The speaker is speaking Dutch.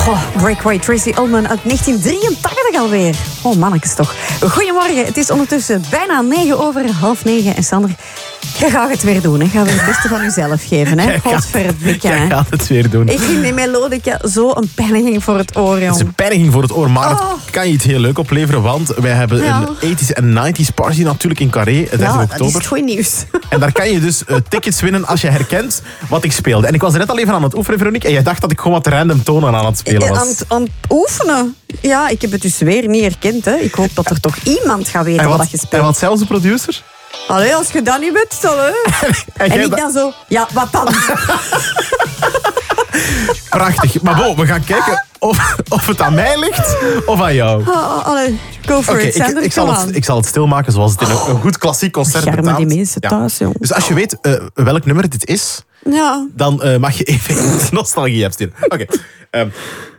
Breakaway, Tracy Ullman uit 1983 alweer. Oh, mannetjes toch. Goedemorgen, het is ondertussen bijna 9:09. En Sander, jij gaat het weer doen. Hè? Ga weer het beste van jezelf geven. Hè? Godverdikke. Jij gaat het weer doen. Ik vind die melodica zo een pijniging voor het oor, jong. Het is een pijniging voor het oor, maar het kan je iets heel leuk opleveren, want wij hebben een 80s en 90s party natuurlijk in Carré, 30 oktober. Dat is het goede nieuws. En daar kan je dus tickets winnen als je herkent wat ik speelde. En ik was er net al even aan het oefenen, Veronique, en jij dacht dat ik gewoon wat random tonen aan het spelen was. Aan het oefenen? Ja, ik heb het dus weer niet herkend. Hè. Ik hoop dat er toch iemand gaat weten wat je speelt. En wat zelfs de producer? Allee, als je dat niet weet, dan hè. En ik dan zo, ja, wat dan? Prachtig. Maar bon, we gaan kijken of het aan mij ligt of aan jou. Allee, go for it, Sander. Ik zal het stilmaken zoals het in een goed klassiek concert betaamt. betaamt. Die mensen thuis, jong. Dus als je weet welk nummer dit is, dan mag je even nostalgie opsturen. Oké.